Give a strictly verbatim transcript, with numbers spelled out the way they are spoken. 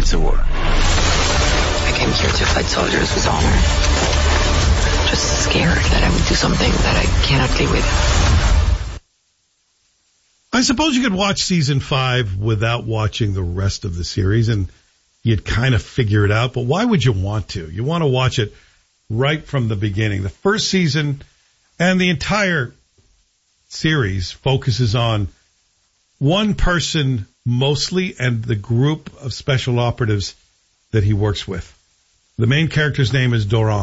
It's a war. I came here to fight soldiers with honor. Just scared that I would do something that I cannot live with. I suppose you could watch season five without watching the rest of the series and you'd kind of figure it out. But why would you want to? You want to watch it right from the beginning. The first season and the entire series focuses on one person mostly and the group of special operatives that he works with. The main character's name is Doran.